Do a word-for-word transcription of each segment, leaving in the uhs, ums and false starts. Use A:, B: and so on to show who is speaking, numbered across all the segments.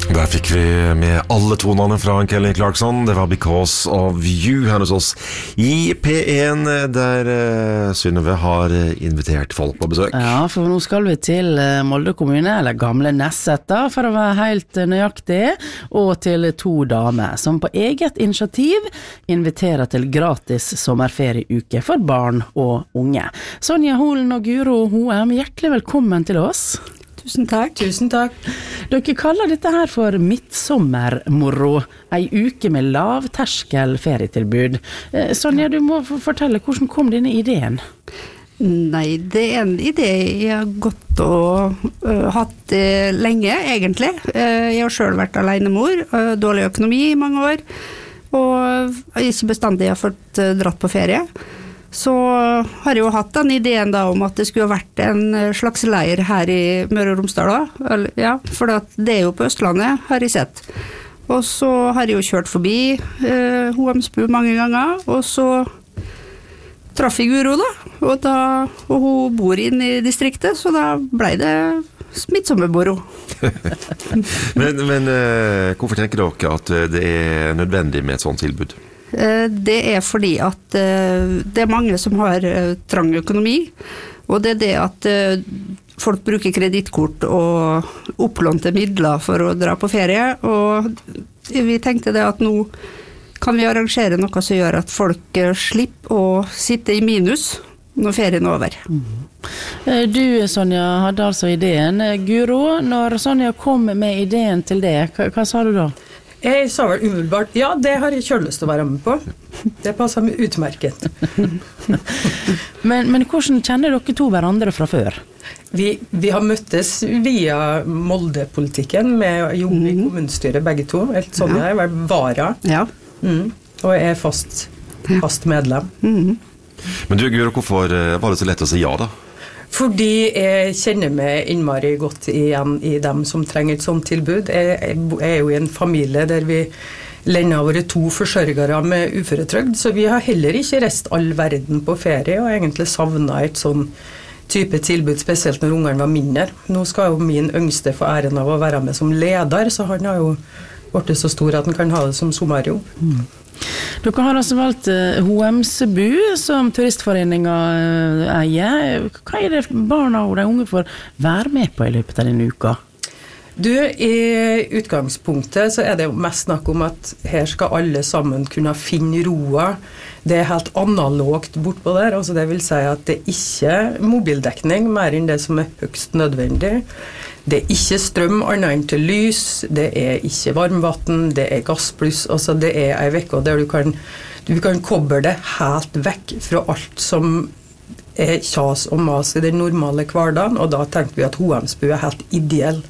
A: Der fikk vi med alle tonene fra Kelly Clarkson. Det var Because of You her hos oss i P en, der uh, Synnøve har invitert folk på besøk.
B: Ja, for nå skal vi til Molde kommune, eller gamle Nesseter, for å være helt nøyaktig, og til to damer som på eget initiativ inviterer til gratis sommerferieuke for barn og unge. Sonja Holen og Guro Hoem, hjertelig velkommen til oss.
C: Tusen takk.
D: Tusen takk.
B: Dere kaller dette her for midtsommermoro, ei uke med lavterskel ferietilbud. Sonja, du må fortelle, hvordan kom denne ideen?
C: Nei, det er en idé jeg har gått og uh, hatt uh, lenge, egentlig. Uh, jeg har selv vært alenemor, uh, dårlig økonomi i mange år, og ikke bestandig har fått uh, dratt på ferie. Så har jeg jo hatt den ideen da om at det skulle ha vært en slags leir her i Møre og Romsdal da. Ja, for det er jo på Østlandet, har jeg sett. Og så har jeg jo kjørt forbi eh, Hoemsbu mange ganger, og så traff jeg Guro da, og, da, og hun bor inne i distriktet, så da ble det midtsommermoro.
A: men men eh, hvorfor tenker dere at det er nødvendig med et sånt tilbud?
C: Det er fordi at det er mange som har trang økonomi, og det er det at folk bruker kredittkort og opplånte midler for å dra på ferie, og vi tenkte det at nå kan vi arrangere noe som gjør at folk slipper å sitte i minus når ferien er over.
B: Mm. Du, Sonja, hadde altså ideen. Guro, når Sonja kom med ideen til det, hva, hva sa du da?
D: Jeg sa vel umiddelbart, ja, det har jeg kjørt lyst til å være med på. Det passer meg utmerket.
B: men, men hvordan kjenner dere to hverandre fra før?
D: Vi, vi har møttes via Molde-politikken med å jobbe i kommunestyret begge to. Helt sånn, jeg har vært vara.
C: Ja.
D: Mm. Og jeg er fast, fast medlem.
C: Mm.
A: Men du, Guro, hvorfor var det så lett å si ja da?
D: Fordi jeg kjenner meg innmari godt igjen i dem som trenger et sånt tilbud. Jeg er jo i en familie der vi lender våre to forsørgere med uføretrygd, så vi har heller ikke reist all verden på ferie, og egentlig savnet et sånn type tilbud, spesielt når ungene var mindre. Nå skal jo min yngste få æren av å være med som leder, så han har jo blitt så stor at han kan ha det som sommerjobb.
B: Mm. Dere har altså valgt Hoemsbu som turistforeningen eier. Hva er det barna og de unge får være med på i løpet av denne uka?
D: Du, i utgangspunktet så er det jo mest snakk om at her skal alle sammen kunne finne roa. Det er helt analogt bortpå der, altså det vil si at det er ikke mobildekning mer enn det som er høyst nødvendig. Det er ikke strøm annet enn til lys, det er ikke varmvatten, det er gassbluss, altså det er en vekk der du kan, du kan koble det helt vekk fra alt som er kjas og mas i den normale hverdagen, og da tenkte vi at Hoemsbu er helt ideell.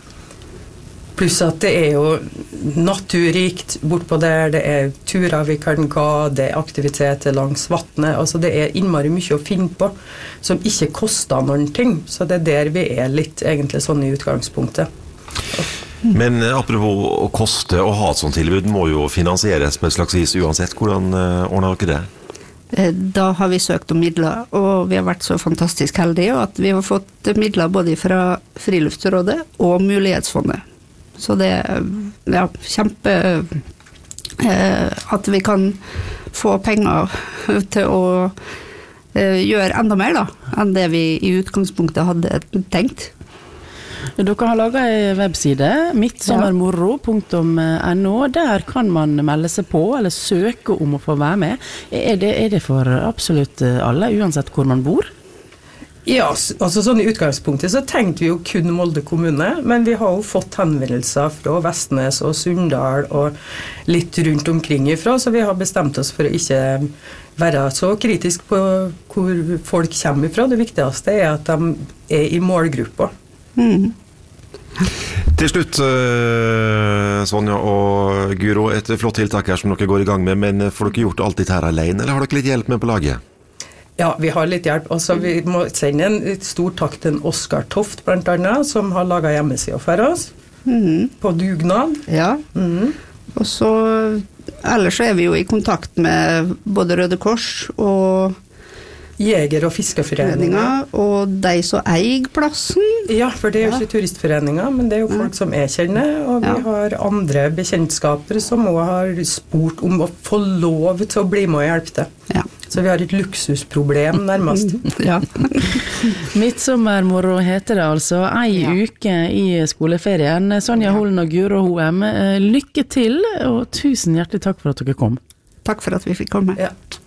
D: Pluss at det er jo naturrikt bortpå der, det er turer vi kan gå, det er aktiviteter langs vattnet, altså det er innmari mye å finne på som ikke koster noen ting, så det er der vi er litt egentlig sånn i utgangspunktet.
A: Men apropos å koste å ha et sånt tilbud, må jo finansieres på et slags vis uansett. Hvordan ordner dere det?
C: Da har vi søkt om midler, og vi har vært så fantastisk heldige at vi har fått midler både fra Friluftsrådet og Mulighetsfondet. Så det er ja, kjempe eh, at vi kan få penger til å eh, gjøre enda mer da, enn det vi i utgangspunktet hadde tenkt.
B: Dere har laget en webside, midtsommermoro punktum no. Der kan man melde seg på eller søke om å få være med. Er det, er det for absolutt alle, uansett hvor man bor?
D: Ja, altså sånn i utgangspunktet så tenkte vi jo kun Molde kommune, men vi har jo fått henvendelser fra Vestnes og Sunndal og litt rundt omkring ifra, så vi har bestemt oss for å ikke være så kritisk på hvor folk kommer ifra. Det viktigste er at de er i målgruppa.
C: Mm.
A: Til slutt, Sonja og Guro, et flott tiltak her som dere går i gang med, men får dere gjort alt dette her alene, eller har dere litt hjelp med på laget?
D: Ja, vi har litt hjelp. Altså, vi må sende en stor takk til Oskar Toft, blant annet, som har laget hjemmesiden for oss,
C: mm.
D: på dugnad.
C: Ja,
D: mm.
C: og så, ellers så er vi jo i kontakt med både Røde Kors og
D: Jeger- og fiskeforeninger.
C: Og de som eier plassen.
D: Ja, for det er jo ikke turistforeninger, men det er jo folk som jeg kjenner, og vi
C: Ja.
D: har andre bekjentskaper som også har spurt om å få lov til å bli med og hjelpe til.
C: Ja.
D: Så vi har et luksusproblem nærmest.
C: Ja.
B: Midtsommermoro heter det altså, ei
C: Ja.
B: uke i skoleferien. Sonja Holen og Guro Hoem, lykke til, og tusen hjertelig takk for at dere kom.
C: Takk for at vi fikk komme.
D: Ja.